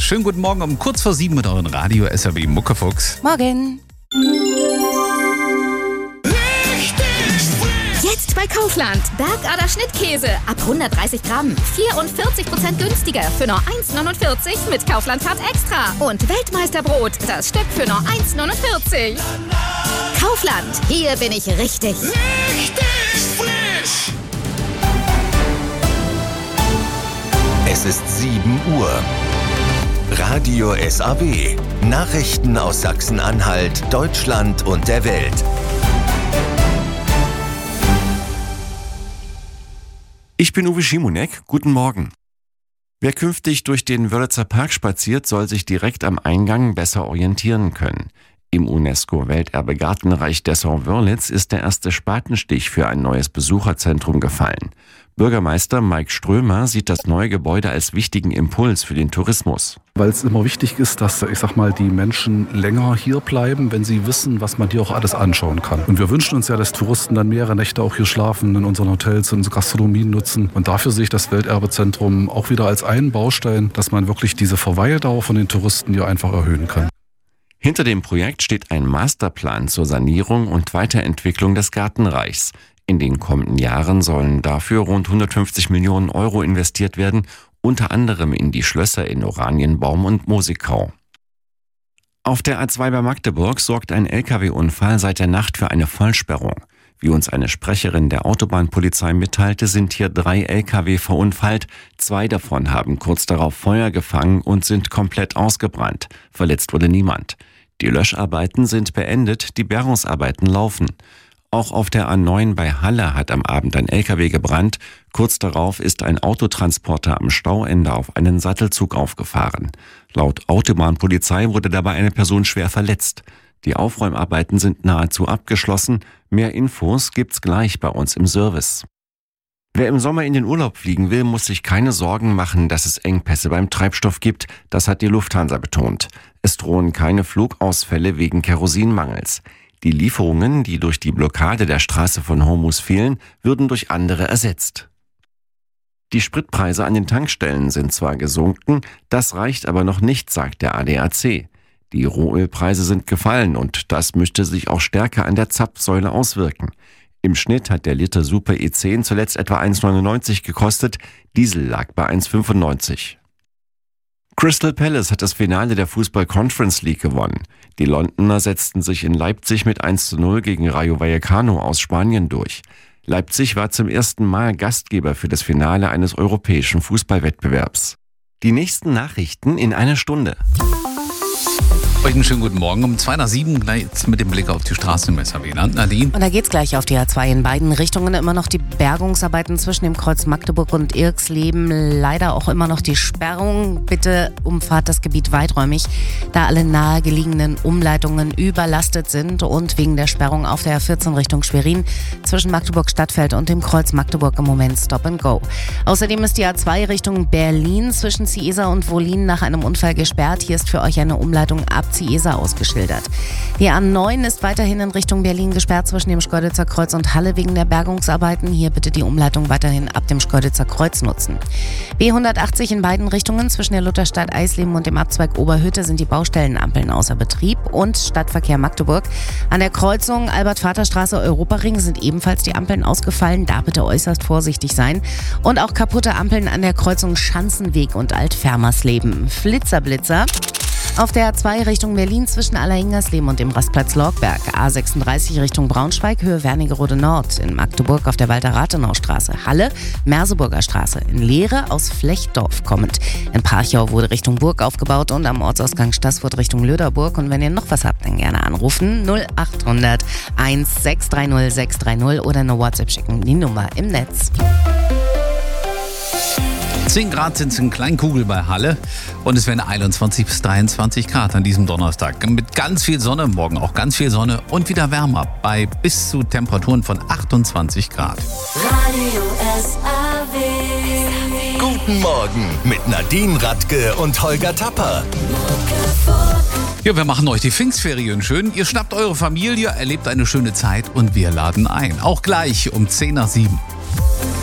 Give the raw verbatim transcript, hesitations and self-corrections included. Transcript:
Schönen guten Morgen um kurz vor sieben mit euren Radio S R W Muckefuchs. Morgen. Jetzt bei Kaufland. Bergader Schnittkäse ab hundertdreißig Gramm. vierundvierzig Prozent günstiger für nur eins neunundvierzig mit Kaufland-Card Extra. Und Weltmeisterbrot, das Stück für nur eins neunundvierzig. Kaufland, hier bin ich richtig. Richtig frisch! Es ist sieben Uhr. Radio S A W. Nachrichten aus Sachsen-Anhalt, Deutschland und der Welt. Ich bin Uwe Schimonek. Guten Morgen. Wer künftig durch den Wörlitzer Park spaziert, soll sich direkt am Eingang besser orientieren können. Im UNESCO-Welterbe Gartenreich Dessau-Wörlitz ist der erste Spatenstich für ein neues Besucherzentrum gefallen. Bürgermeister Mike Strömer sieht das neue Gebäude als wichtigen Impuls für den Tourismus. Weil es immer wichtig ist, dass, ich sag mal, die Menschen länger hier bleiben, wenn sie wissen, was man hier auch alles anschauen kann. Und wir wünschen uns ja, dass Touristen dann mehrere Nächte auch hier schlafen, in unseren Hotels, in unseren Gastronomien nutzen. Und dafür sehe ich das Welterbezentrum auch wieder als einen Baustein, dass man wirklich diese Verweildauer von den Touristen hier einfach erhöhen kann. Hinter dem Projekt steht ein Masterplan zur Sanierung und Weiterentwicklung des Gartenreichs. In den kommenden Jahren sollen dafür rund hundertfünfzig Millionen Euro investiert werden, unter anderem in die Schlösser in Oranienbaum und Musikau. Auf der A zwei bei Magdeburg sorgt ein L K W-Unfall seit der Nacht für eine Vollsperrung. Wie uns eine Sprecherin der Autobahnpolizei mitteilte, sind hier drei L K W verunfallt. Zwei davon haben kurz darauf Feuer gefangen und sind komplett ausgebrannt. Verletzt wurde niemand. Die Löscharbeiten sind beendet, die Bergungsarbeiten laufen. Auch auf der A neun bei Halle hat am Abend ein L K W gebrannt. Kurz darauf ist ein Autotransporter am Stauende auf einen Sattelzug aufgefahren. Laut Autobahnpolizei wurde dabei eine Person schwer verletzt. Die Aufräumarbeiten sind nahezu abgeschlossen. Mehr Infos gibt's gleich bei uns im Service. Wer im Sommer in den Urlaub fliegen will, muss sich keine Sorgen machen, dass es Engpässe beim Treibstoff gibt. Das hat die Lufthansa betont. Es drohen keine Flugausfälle wegen Kerosinmangels. Die Lieferungen, die durch die Blockade der Straße von Hormuz fehlen, würden durch andere ersetzt. Die Spritpreise an den Tankstellen sind zwar gesunken, das reicht aber noch nicht, sagt der A D A C. Die Rohölpreise sind gefallen und das müsste sich auch stärker an der Zapfsäule auswirken. Im Schnitt hat der Liter Super E zehn zuletzt etwa eins neunundneunzig gekostet, Diesel lag bei eins fünfundneunzig. Crystal Palace hat das Finale der Fußball Conference League gewonnen. Die Londoner setzten sich in Leipzig mit eins zu null gegen Rayo Vallecano aus Spanien durch. Leipzig war zum ersten Mal Gastgeber für das Finale eines europäischen Fußballwettbewerbs. Die nächsten Nachrichten in einer Stunde. Euch einen schönen guten Morgen um zwei nach sieben, gleich mit dem Blick auf die Straßen im S R W. Nadine? Und da geht's gleich auf die A zwei in beiden Richtungen. Immer noch die Bergungsarbeiten zwischen dem Kreuz Magdeburg und Irksleben. Leider auch immer noch die Sperrung. Bitte umfahrt das Gebiet weiträumig, da alle nahegelegenen Umleitungen überlastet sind und wegen der Sperrung auf der A vierzehn Richtung Schwerin zwischen Magdeburg Stadtfeld und dem Kreuz Magdeburg im Moment Stop and Go. Außerdem ist die A zwei Richtung Berlin zwischen Ciesa und Wollin nach einem Unfall gesperrt. Hier ist für euch eine Umleitung ab Ciesa ausgeschildert. Die A neun ist weiterhin in Richtung Berlin gesperrt zwischen dem Schkeuditzer Kreuz und Halle wegen der Bergungsarbeiten. Hier bitte die Umleitung weiterhin ab dem Schkeuditzer Kreuz nutzen. B hundertachtzig in beiden Richtungen zwischen der Lutherstadt Eisleben und dem Abzweig Oberhütte sind die Baustellenampeln außer Betrieb und Stadtverkehr Magdeburg. An der Kreuzung Albert-Vater-Straße Europaring sind ebenfalls die Ampeln ausgefallen. Da bitte äußerst vorsichtig sein. Und auch kaputte Ampeln an der Kreuzung Schanzenweg und Altfermersleben. Flitzerblitzer. Auf der A zwei Richtung Berlin zwischen Allerhingersleben und dem Rastplatz Lorgberg. A sechsunddreißig Richtung Braunschweig, Höhe Wernigerode Nord. In Magdeburg auf der Walter-Rathenau-Straße. Halle, Merseburger Straße. In Lehre aus Flechtdorf kommend. In Parchau wurde Richtung Burg aufgebaut und am Ortsausgang Stassfurt Richtung Löderburg. Und wenn ihr noch was habt, dann gerne anrufen. null achthundert sechs drei null sechs drei null oder eine WhatsApp schicken. Die Nummer im Netz. zehn Grad sind es in Kleinkugel bei Halle und es werden einundzwanzig bis dreiundzwanzig Grad an diesem Donnerstag. Mit ganz viel Sonne, morgen auch ganz viel Sonne und wieder wärmer bei bis zu Temperaturen von achtundzwanzig Grad. Radio S R W. Guten Morgen mit Nadine Radke und Holger Tapper. Ja, wir machen euch die Pfingstferien schön. Ihr schnappt eure Familie, erlebt eine schöne Zeit und wir laden ein. Auch gleich um zehn nach sieben.